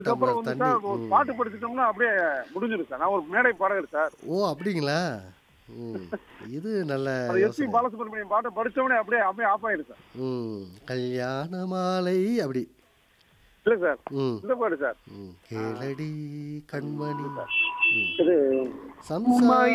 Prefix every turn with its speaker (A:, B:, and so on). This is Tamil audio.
A: அதுக்கப்புறம்
B: டம்ளர்
A: வந்து
B: தண்ணி.
A: சார் ஒரு
B: ம்.
A: பாட்டு படிச்சுட்டோம்னா அப்படியே முடிஞ்சிடும் சார். நான் ஒரு மேடை பாடகர் சார்.
B: ஓ! அப்படிங்களா? ம். இது நல்ல
A: அது எஸ்பி
B: யோசனை.
A: பாலசுப்ரமணியம் பாட்ட படிச்சவொடனே அப்படியே ஆஃப் ஆயிடும் சார்.
B: ம். கல்யாண மாலை அப்படி.
A: இல்ல சார்.
B: ம்.
A: இந்த பாட்டு சார்.
B: ம்.
A: ஆ
B: கேளடி கண்மணி.
A: இது சார்.
B: ம்.
A: இது
B: சம்சா